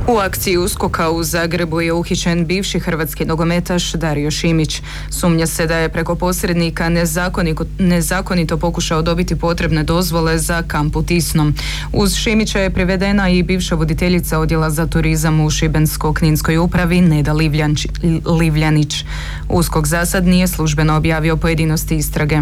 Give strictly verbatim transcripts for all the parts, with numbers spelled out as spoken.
U akciji uskoka u Zagrebu je uhićen bivši hrvatski nogometaš Dario Šimić. Sumnja se da je preko posrednika nezakonito, nezakonito pokušao dobiti potrebne dozvole za kamp u Tisnom. Uz Šimića je privedena i bivša voditeljica odjela za turizam u Šibensko-kninskoj upravi Neda Livljanić. Uskok za sad nije službeno objavio pojedinosti istrage.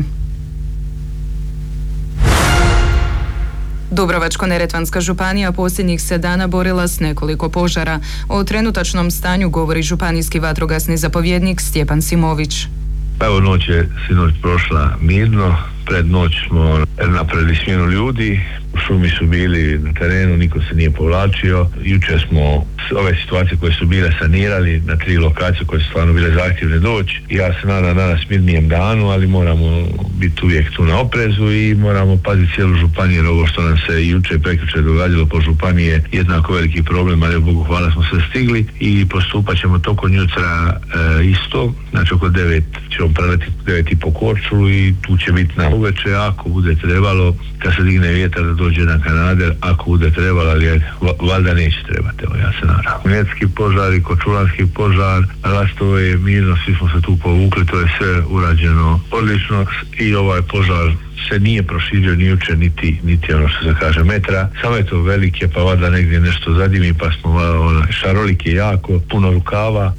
Dubrovačko-neretvanska županija posljednjih se dana borila s nekoliko požara. O trenutačnom stanju govori županijski vatrogasni zapovjednik Stjepan Simović. Evo, noć je sinoć prošla mirno. Pred noć smo napravili smjenu ljudi, u šumi su bili na terenu, niko se nije povlačio. Jučer smo ove situacije koje su bile sanirali na tri lokacije koje su stvarno bile zahtjevne doći. Ja se nadam danas mirnijem danu, ali moramo biti uvijek tu na oprezu i moramo paziti cijelu županiju, jer ovo što nam se i jučer i prekjučer događalo po županiji je jednako veliki problem, ali Bogu hvala smo sve stigli i postupat ćemo tokom jutra e, isto, znači oko devet ćemo preletiti devet i po Korčulu i tu će biti na uveče, ako bude trebalo, kad se digne vjetar da dođe jedan kanader, ako bude trebalo, ali valjda neće trebati, evo ja se nadam. Mljetski požar i Korčulanski požar, Lastovo je mirno, svi smo se tu povukli, to je sve urađeno odlično i ovaj požar se nije proširio ni jučer, niti, niti ono što se kaže metra, samo je to velike, pa valjda negdje nešto zadimi, pa smo ono, šarolik je jako, puno rukava.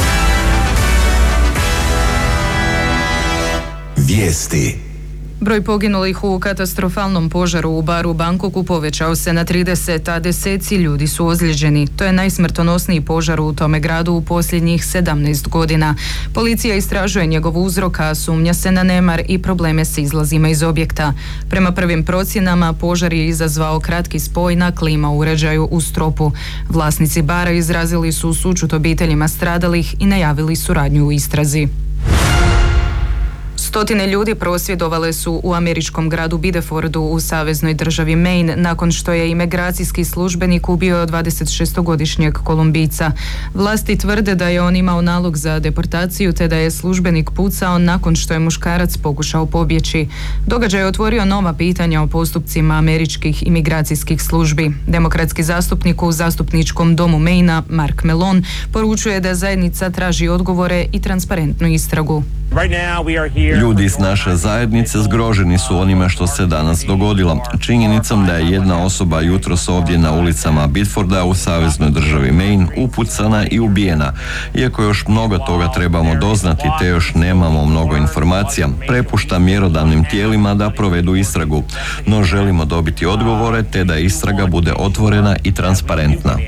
Vijesti. Broj poginulih u katastrofalnom požaru u baru u Bangkoku povećao se na trideset, a deseci ljudi su ozlijeđeni. To je najsmrtonosniji požar u tome gradu u posljednjih sedamnaest godina. Policija istražuje njegov uzrok, a sumnja se na nemar i probleme s izlazima iz objekta. Prema prvim procjenama, požar je izazvao kratki spoj na klima uređaju u stropu. Vlasnici bara izrazili su sućut obiteljima stradalih i najavili suradnju u istrazi. Stotine ljudi prosvjedovale su u američkom gradu Bidefordu u saveznoj državi Maine nakon što je imigracijski službenik ubio dvadesetšestogodišnjeg Kolumbijca. Vlasti tvrde da je on imao nalog za deportaciju te da je službenik pucao nakon što je muškarac pokušao pobjeći. Događaj je otvorio nova pitanja o postupcima američkih imigracijskih službi. Demokratski zastupnik u zastupničkom domu Maina, Mark Mellon, poručuje da zajednica traži odgovore i transparentnu istragu. Ljudi iz naše zajednice zgroženi su onime što se danas dogodilo. Činjenicom da je jedna osoba jutros ovdje na ulicama Bideforda u saveznoj državi Maine upucana i ubijena. Iako još mnogo toga trebamo doznati te još nemamo mnogo informacija, prepuštam mjerodavnim tijelima da provedu istragu. No želimo dobiti odgovore te da istraga bude otvorena i transparentna.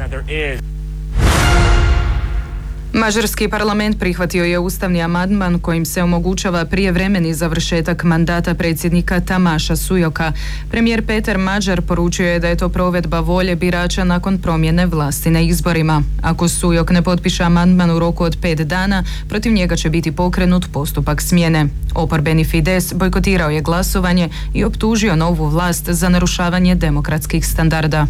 Mađarski parlament prihvatio je ustavni amandman kojim se omogućava prijevremeni završetak mandata predsjednika Tamaša Sujoka. Premijer Peter Mađar poručio je da je to provedba volje birača nakon promjene vlasti na izborima. Ako Sujok ne potpiše amandman u roku od pet dana, protiv njega će biti pokrenut postupak smjene. Oporbeni Fides bojkotirao je glasovanje i optužio novu vlast za narušavanje demokratskih standarda.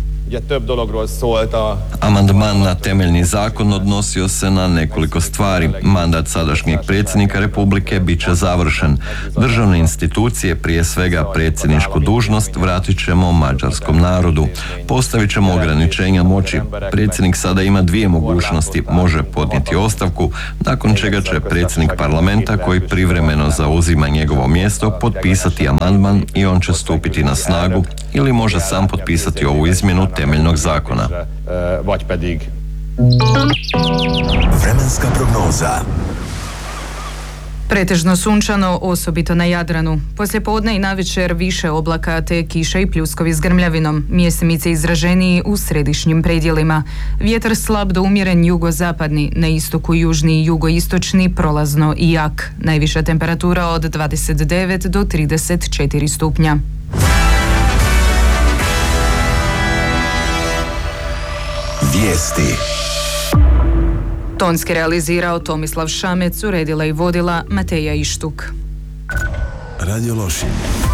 Amandman na temeljni zakon odnosio se na nekoliko stvari. Mandat sadašnjeg predsjednika Republike bit će završen. Državne institucije, prije svega predsjedničku dužnost, vratit ćemo mađarskom narodu. Postavit ćemo ograničenja moći. Predsjednik sada ima dvije mogućnosti. Može podnijeti ostavku, nakon čega će predsjednik parlamenta koji privremeno zauzima njegovo mjesto potpisati amandman i on će stupiti na snagu, ili može sam potpisati ovu izmjenu temeljnog zakona. Vremenska prognoza. Pretežno sunčano, osobito na Jadranu. Poslijepodne i navečer više oblaka te kiša i pljuskovi s grmljavinom. Mjesemice izraženiji u središnjim predjelima. Vjetar slab do umjeren jugozapadni, na istoku južni i jugoistočni prolazno i jak. Najviša temperatura od dvadeset devet do trideset četiri stupnja. Vijesti. Tonski realizirao Tomislav Šamec, uredila i vodila Mateja Ištuk. Radio Lošinj.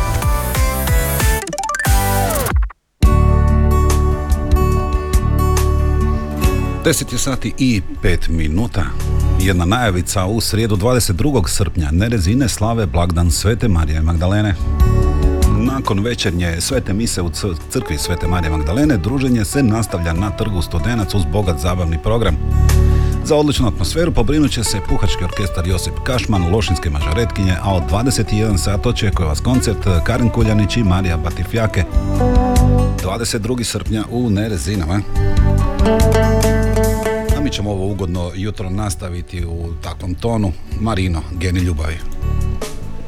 deset je sati i pet minuta. Jedna najavica: u srijedu dvadeset drugog srpnja Nerezine slave blagdan Svete Marije Magdalene. Na nakon večernje svete mise u crkvi Svete Marije Magdalene, druženje se nastavlja na trgu Studenac uz bogat zabavni program. Za odličnu atmosferu pobrinut će se puhački orkestar Josip Kašman, Lošinske mažoretkinje, a od dvadeset jedan sat očekuje vas koncert Karin Kuljanić i Marija Batifjake. dvadeset drugog srpnja u Nerezinama. A mi ćemo ovo ugodno jutro nastaviti u takvom tonu. Marino, geni ljubavi.